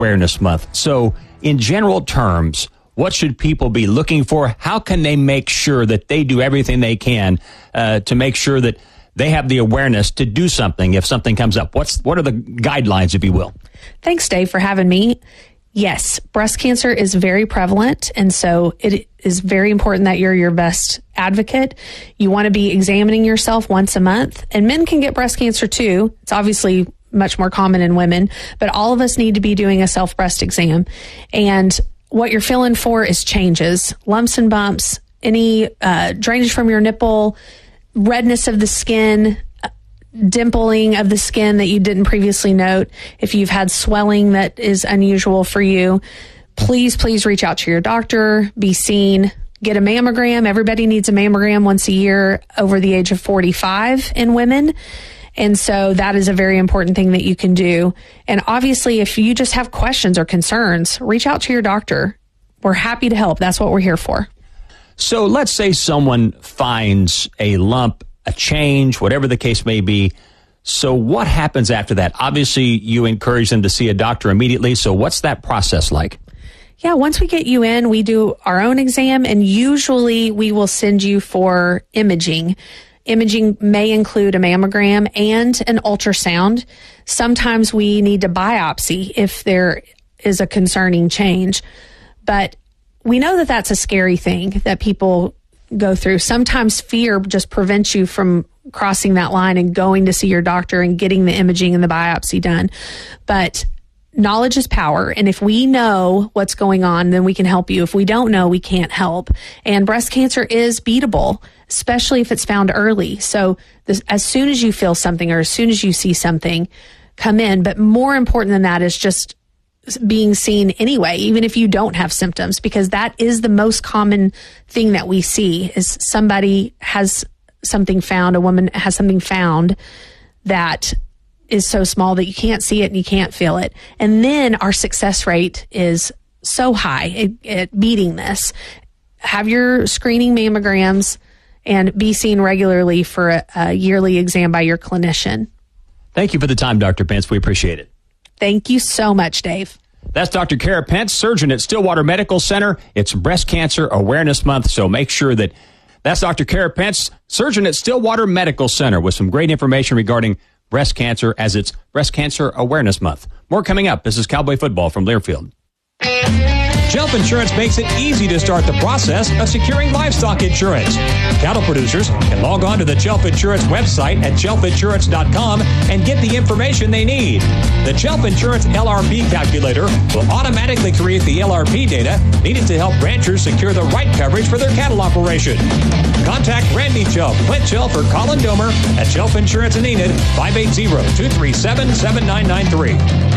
Awareness Month. So, in general terms, what should people be looking for? How can they make sure that they do everything they can to make sure that they have the awareness to do something if something comes up? What are the guidelines, if you will? Thanks, Dave, for having me. Yes, breast cancer is very prevalent, and so it is very important that you're your best advocate. You want to be examining yourself once a month, and men can get breast cancer too. It's obviously much more common in women, but all of us need to be doing a self-breast exam. And what you're feeling for is changes, lumps and bumps, any drainage from your nipple, redness of the skin, dimpling of the skin that you didn't previously note. If you've had swelling that is unusual for you, please reach out to your doctor, be seen, get a mammogram. Everybody needs a mammogram once a year over the age of 45 in women. And so that is a very important thing that you can do. And obviously, if you just have questions or concerns, reach out to your doctor. We're happy to help. That's what we're here for. So let's say someone finds a lump, a change, whatever the case may be. So what happens after that? Obviously, you encourage them to see a doctor immediately. So what's that process like? Yeah, once we get you in, we do our own exam, and usually we will send you for imaging. Imaging may include a mammogram and an ultrasound. Sometimes we need to biopsy if there is a concerning change. But we know that that's a scary thing that people go through. Sometimes fear just prevents you from crossing that line and going to see your doctor and getting the imaging and the biopsy done. But knowledge is power. And if we know what's going on, then we can help you. If we don't know, we can't help. And breast cancer is beatable, especially if it's found early. So as soon as you feel something or as soon as you see something, come in. But more important than that is just being seen anyway, even if you don't have symptoms, because that is the most common thing that we see is somebody has something found, a woman has something found that is so small that you can't see it and you can't feel it. And then our success rate is so high at beating this. Have your screening mammograms and be seen regularly for a yearly exam by your clinician. Thank you for the time, Dr. Pence. We appreciate it. Thank you so much, Dave. That's Dr. Kara Pence, surgeon at Stillwater Medical Center. It's Breast Cancer Awareness Month, so make sure that's Dr. Kara Pence, surgeon at Stillwater Medical Center, with some great information regarding breast cancer as it's Breast Cancer Awareness Month. More coming up. This is Cowboy Football from Learfield. Jelf Insurance makes it easy to start the process of securing livestock insurance. Cattle producers can log on to the Jelf Insurance website at jelfinsurance.com and get the information they need. The Jelf Insurance LRP calculator will automatically create the LRP data needed to help ranchers secure the right coverage for their cattle operation. Contact Randy Jelf, Clint Jelf, or Colin Domer at Jelf Insurance in Enid, 580-237-7993.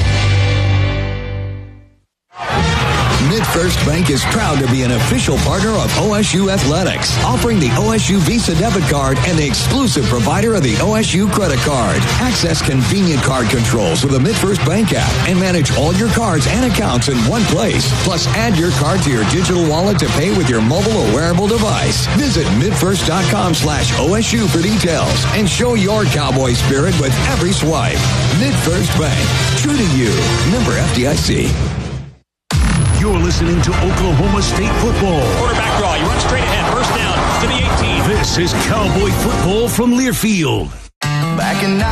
MidFirst Bank is proud to be an official partner of OSU Athletics, offering the OSU Visa debit card and the exclusive provider of the OSU credit card. Access convenient card controls with the MidFirst Bank app and manage all your cards and accounts in one place. Plus, add your card to your digital wallet to pay with your mobile or wearable device. Visit midfirst.com/OSU for details and show your cowboy spirit with every swipe. MidFirst Bank, true to you. Member FDIC. You're listening to Oklahoma State football. Quarterback draw. You run straight ahead. First down to the 18. This is Cowboy football from Learfield. Back in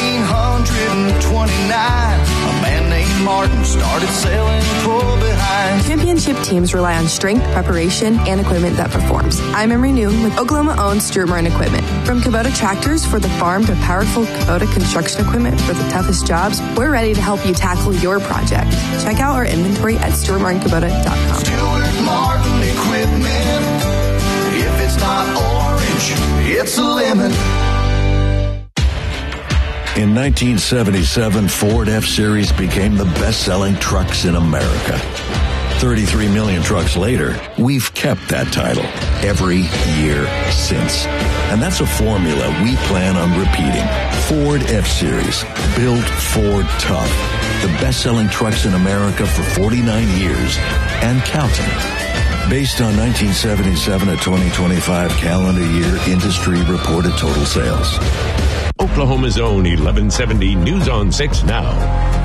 1929, a man named Martin started selling pull behind. Championship teams rely on strength, preparation, and equipment that performs. I'm Emery Noon with Oklahoma-owned Stuart Martin Equipment. From Kubota tractors for the farm to powerful Kubota construction equipment for the toughest jobs, we're ready to help you tackle your project. Check out our inventory at StuartMartinKubota.com. Stuart Martin Equipment. If it's not orange, it's a lemon. In 1977, Ford F-Series became the best-selling trucks in America. 33 million trucks later, we've kept that title every year since. And that's a formula we plan on repeating. Ford F-Series, built Ford tough. The best-selling trucks in America for 49 years and counting. Based on 1977 to 2025 calendar year industry reported total sales. Oklahoma's own 1170 News on 6 now.